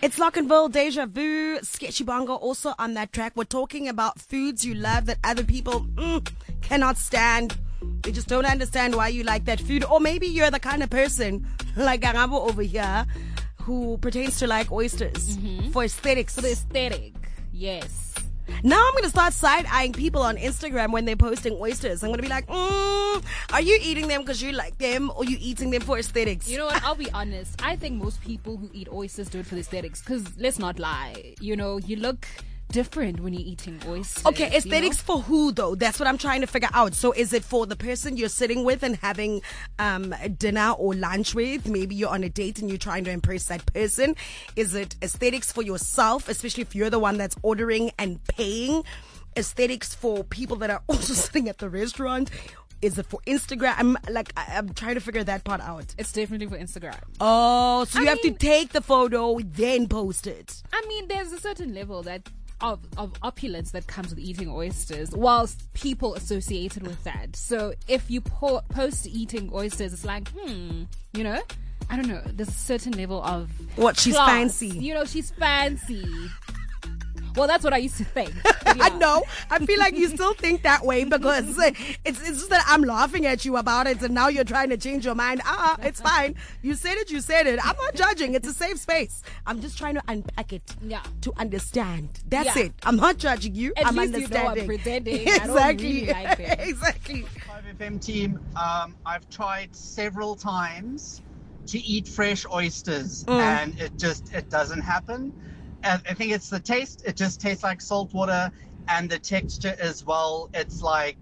It's Lockenville, Deja Vu, Sketchy Bongo also on that track. We're talking about foods you love that other people cannot stand. They just don't understand why you like that food. Or maybe you're the kind of person like Garabo over here who pretends to like oysters for aesthetics. For the aesthetic, yes. Now I'm going to start side-eyeing people on Instagram when they're posting oysters. I'm going to be like, are you eating them because you like them or you eating them for aesthetics? You know what? I'll be honest. I think most people who eat oysters do it for the aesthetics because let's not lie. You know, you look different when you're eating oysters. Okay, aesthetics for who though? That's what I'm trying to figure out. So is it for the person you're sitting with and having dinner or lunch with? Maybe you're on a date and you're trying to impress that person. Is it aesthetics for yourself, especially if you're the one that's ordering and paying? Aesthetics for people that are also sitting at the restaurant? Is it for Instagram? I'm trying to figure that part out. It's definitely for Instagram. Oh, so you have to take the photo, then post it. I mean, there's a certain level that of opulence that comes with eating oysters, whilst people associated with that. So if you post eating oysters, it's like, you know, I don't know. There's a certain level of what she's class. Fancy. You know, she's fancy. Well, that's what I used to think. I Yeah. know. I feel like you still think that way because it's just that I'm laughing at you about it and now you're trying to change your mind. It's fine. You said it. I'm not judging. It's a safe space. I'm just trying to unpack it to understand. That's it. I'm not judging you. At I'm least understanding. You know I'm pretending. Exactly. I don't really like it. Exactly. 5FM team, I've tried several times to eat fresh oysters and it doesn't happen. I think it's the taste. It just tastes like salt water, and the texture as well. It's like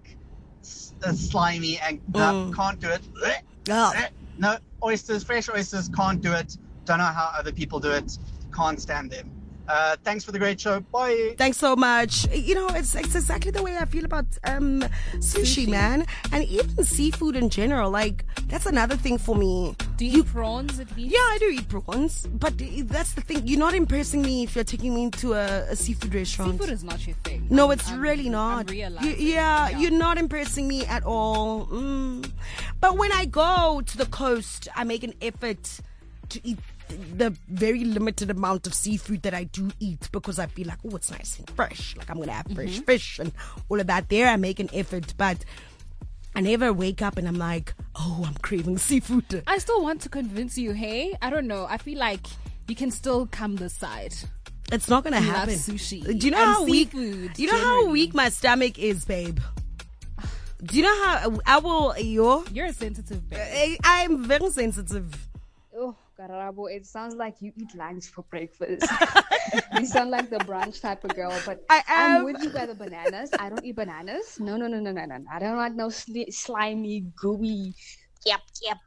slimy and can't do it. No, fresh oysters, can't do it. Don't know how other people do it. Can't stand them. Thanks for the great show. Bye. Thanks so much. You know, it's exactly the way I feel about sushi, man. And even seafood in general. Like, that's another thing for me. Do you eat prawns at least? Yeah, I do eat prawns. But that's the thing. You're not impressing me if you're taking me to a seafood restaurant. Seafood is not your thing. No, it's really not. Yeah, you're not impressing me at all. But when I go to the coast, I make an effort to eat the very limited amount of seafood that I do eat because I feel like, oh, it's nice and fresh. Like I'm going to have fresh fish and all of that. There I make an effort, but I never wake up and I'm like, oh, I'm craving seafood. I still want to convince you, hey? I don't know. I feel like you can still come this side. It's not going to happen. Love sushi. Do you know how weak? Do you know how weak my stomach is, babe? Do you know how I will? You're a sensitive babe. I'm very sensitive. Oh, Karabo, it sounds like you eat lunch for breakfast. You sound like the brunch type of girl, but I'm with you by the bananas. I don't eat bananas. No. I don't want no slimy, gooey, yep,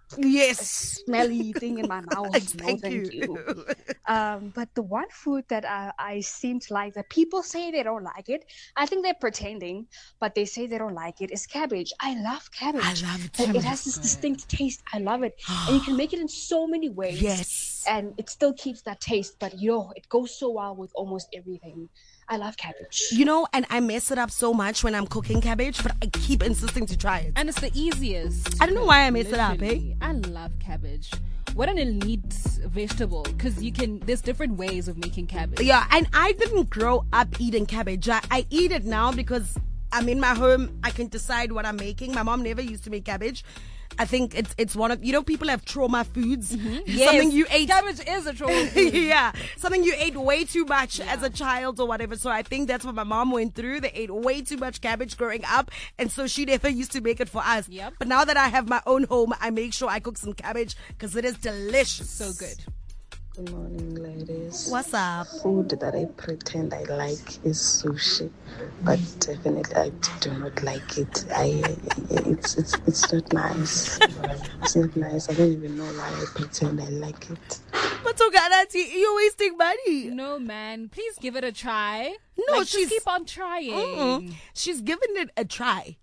smelly thing in my mouth. Thank you. But the one food that I seem to like, that people say they don't like it, I think they're pretending, but they say they don't like it, is cabbage. I love cabbage. I love it. It has this distinct taste. I love it. And you can make it in so many ways. Yes. And it still keeps that taste, but it goes so well with almost everything. I love cabbage. You know, and I mess it up so much when I'm cooking cabbage, but I keep insisting to try it. And it's the easiest. I don't know why I mess it up, eh? I love cabbage. What an elite vegetable, because there's different ways of making cabbage. Yeah, and I didn't grow up eating cabbage. I eat it now because I'm in my home. I can decide what I'm making. My mom never used to make cabbage. I think it's one of, people have trauma foods. Yes. Something you ate. Cabbage is a trauma food. Yeah. Something you ate way too much as a child or whatever. So I think that's what my mom went through. They ate way too much cabbage growing up. And so she never used to make it for us. Yep. But now that I have my own home, I make sure I cook some cabbage because it is delicious. So good. Good morning, ladies. What's up? Food that I pretend I like is sushi, but definitely I do not like it. It's not nice. It's not nice. I don't even know why I pretend I like it. But Togarati, you're wasting money. No, man. Please give it a try. No, just keep on trying. She's given it a try.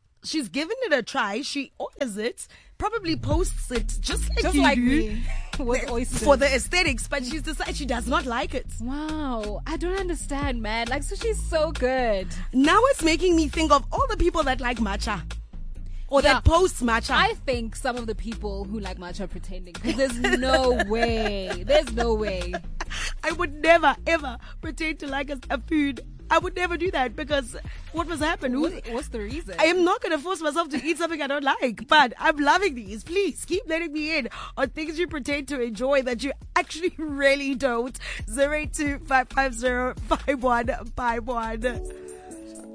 She orders it, probably posts it just like you do. Me with oysters. For the aesthetics, but she's decided she does not like it. Wow, I don't understand, man. Like, sushi's so good. Now it's making me think of all the people that like matcha. Or that post matcha. I think some of the people who like matcha are pretending. Because there's no way. There's no way. I would never, ever pretend to like a food. I would never do that because what must happen? What's the reason? I am not going to force myself to eat something I don't like, but I'm loving these. Please keep letting me in on things you pretend to enjoy that you actually really don't. 082 550 5151.